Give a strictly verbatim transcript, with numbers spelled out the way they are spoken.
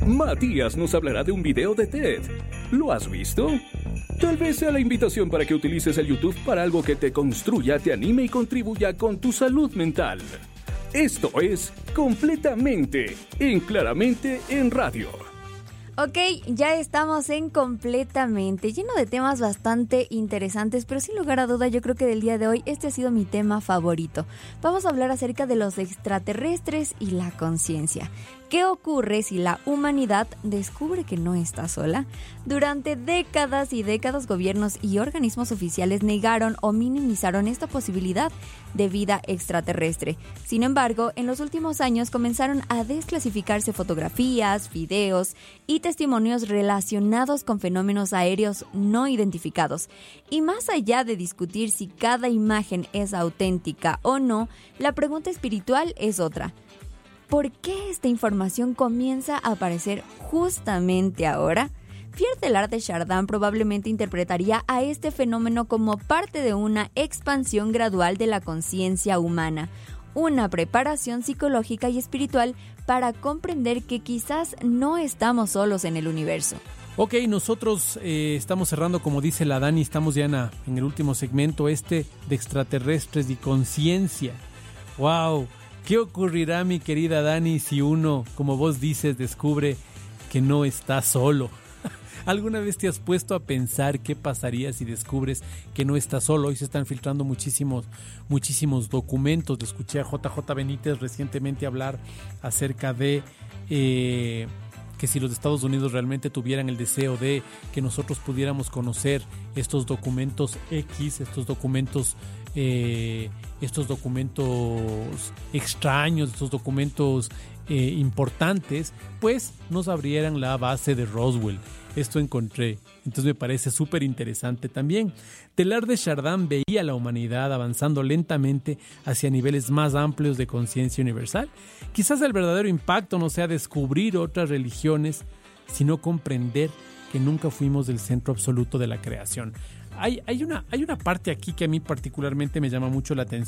Matías nos hablará de un video de TED. ¿Lo has visto? Tal vez sea la invitación para que utilices el YouTube para algo que te construya, te anime y contribuya con tu salud mental. Esto es Completamente, en Claramente en Radio. Ok, ya estamos en Completamente, lleno de temas bastante interesantes, pero sin lugar a duda yo creo que del día de hoy este ha sido mi tema favorito. Vamos a hablar acerca de los extraterrestres y la conciencia. ¿Qué ocurre si la humanidad descubre que no está sola? Durante décadas y décadas, gobiernos y organismos oficiales negaron o minimizaron esta posibilidad de vida extraterrestre. Sin embargo, en los últimos años comenzaron a desclasificarse fotografías, videos y testimonios relacionados con fenómenos aéreos no identificados. Y más allá de discutir si cada imagen es auténtica o no, la pregunta espiritual es otra. ¿Por qué esta información comienza a aparecer justamente ahora? Pierre Teilhard de Chardin probablemente interpretaría a este fenómeno como parte de una expansión gradual de la conciencia humana, una preparación psicológica y espiritual para comprender que quizás no estamos solos en el universo. Ok, nosotros eh, estamos cerrando, como dice la Dani, estamos ya en, a, en el último segmento este de extraterrestres y conciencia. ¡Wow! ¿Qué ocurrirá, mi querida Dani, si uno, como vos dices, descubre que no está solo? ¿Alguna vez te has puesto a pensar qué pasaría si descubres que no estás solo? Hoy se están filtrando muchísimos, muchísimos documentos. Le escuché a J J Benítez recientemente hablar acerca de eh, que si los Estados Unidos realmente tuvieran el deseo de que nosotros pudiéramos conocer estos documentos X, estos documentos eh, estos documentos extraños, estos documentos eh, importantes, pues nos abrieran la base de Roswell. Esto encontré, entonces me parece súper interesante también. Teilhard de Chardin veía a la humanidad avanzando lentamente hacia niveles más amplios de conciencia universal. Quizás el verdadero impacto no sea descubrir otras religiones, sino comprender que nunca fuimos del centro absoluto de la creación. Hay, hay, una, hay una parte aquí que a mí particularmente me llama mucho la atención.